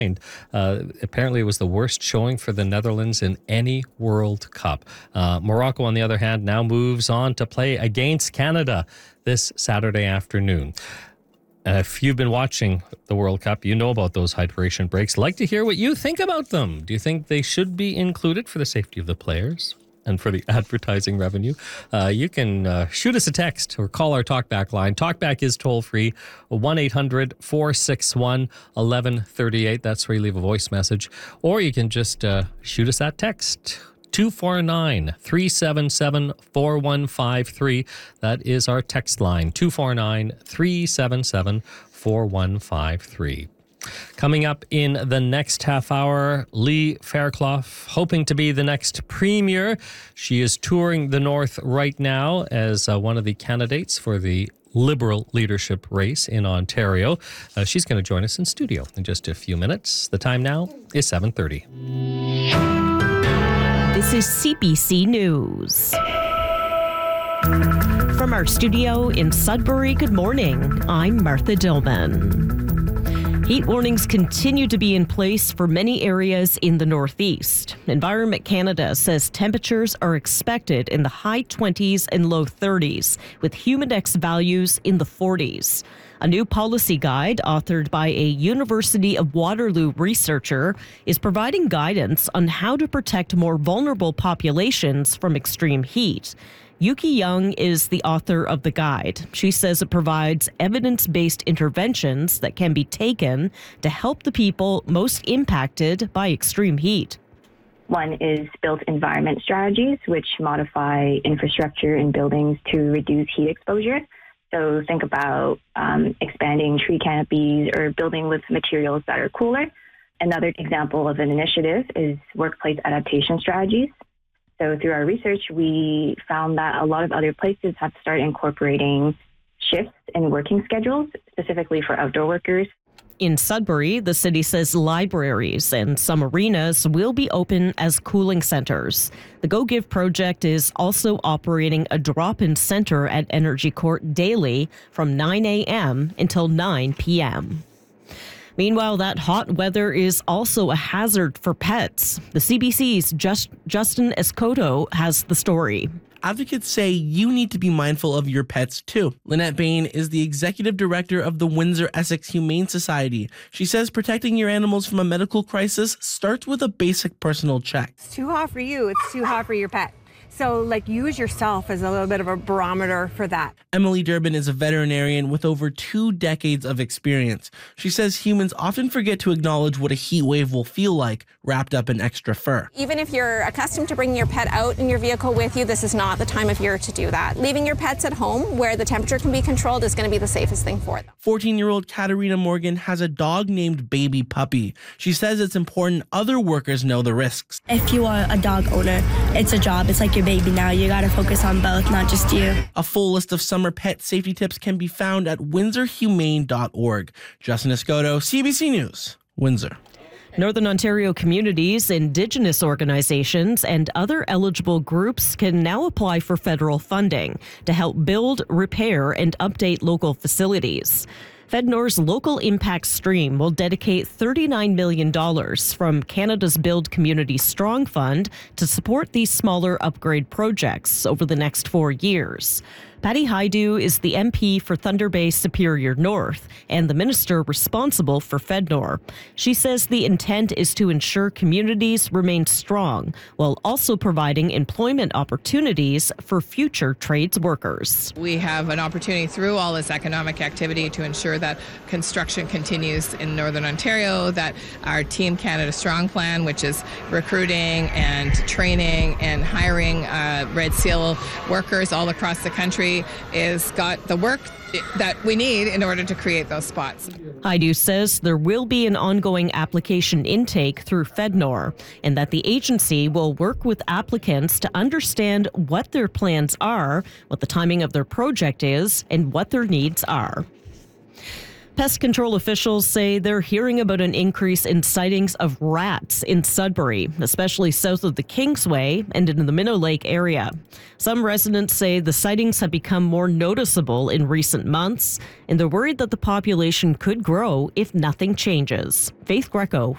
Apparently, it was the worst showing for the Netherlands in any World Cup. Morocco, on the other hand, now moves on to play against Canada this Saturday afternoon. If you've been watching the World Cup, you know about those hydration breaks. Like to hear what you think about them. Do you think they should be included for the safety of the players and for the advertising revenue? You can shoot us a text or call our TalkBack line. TalkBack is toll-free, 1-800-461-1138. That's where you leave a voice message. Or you can just shoot us that text, 249-377-4153. That is our text line, 249-377-4153. Coming up in the next half hour, Lee Fairclough, hoping to be the next premier. She is touring the North right now as one of the candidates for the Liberal leadership race in Ontario. She's going to join us in studio in just a few minutes. The time now is 7:30. This is CBC News. From our studio in Sudbury, good morning. I'm Martha Dillman. Heat warnings continue to be in place for many areas in the Northeast. Environment Canada says temperatures are expected in the high 20s and low 30s, with humidex values in the 40s. A new policy guide authored by a University of Waterloo researcher is providing guidance on how to protect more vulnerable populations from extreme heat. Yuki Young is the author of the guide. She says it provides evidence-based interventions that can be taken to help the people most impacted by extreme heat. One is built environment strategies, which modify infrastructure in buildings to reduce heat exposure. So think about expanding tree canopies or building with materials that are cooler. Another example of an initiative is workplace adaptation strategies. So through our research, we found that a lot of other places have started incorporating shifts in working schedules, specifically for outdoor workers. In Sudbury, the city says libraries and some arenas will be open as cooling centers. The Go Give project is also operating a drop-in center at Energy Court daily from 9 a.m. until 9 p.m. Meanwhile, that hot weather is also a hazard for pets. The CBC's Justin Escoto has the story. Advocates say you need to be mindful of your pets too. Lynette Bain is the executive director of the Windsor-Essex Humane Society. She says protecting your animals from a medical crisis starts with a basic personal check. It's too hot for you, it's too hot for your pet. So, use yourself as a little bit of a barometer for that. Emily Durbin is a veterinarian with over 2 decades of experience. She says humans often forget to acknowledge what a heat wave will feel like wrapped up in extra fur. Even if you're accustomed to bringing your pet out in your vehicle with you, this is not the time of year to do that. Leaving your pets at home where the temperature can be controlled is going to be the safest thing for them. 14-year-old Katarina Morgan has a dog named Baby Puppy. She says it's important other workers know the risks. If you are a dog owner, it's a job. It's like your baby now. You got to focus on both, not just you. A full list of summer pet safety tips can be found at windsorhumane.org. Justin Escoto, CBC News, Windsor. Northern Ontario communities, Indigenous organizations, and other eligible groups can now apply for federal funding to help build, repair, and update local facilities. FedNor's Local Impact Stream will dedicate $39 million from Canada's Build Community Strong Fund to support these smaller upgrade projects over the next 4 years. Patty Hajdu is the MP for Thunder Bay Superior North and the minister responsible for FedNor. She says the intent is to ensure communities remain strong while also providing employment opportunities for future trades workers. We have an opportunity through all this economic activity to ensure that construction continues in Northern Ontario, that our Team Canada Strong plan, which is recruiting and training and hiring Red Seal workers all across the country, is got the work that we need in order to create those spots. Hajdu says there will be an ongoing application intake through FedNor and that the agency will work with applicants to understand what their plans are, what the timing of their project is, and what their needs are. Pest control officials say they're hearing about an increase in sightings of rats in Sudbury, especially south of the Kingsway and in the Minnow Lake area. Some residents say the sightings have become more noticeable in recent months, and they're worried that the population could grow if nothing changes. Faith Greco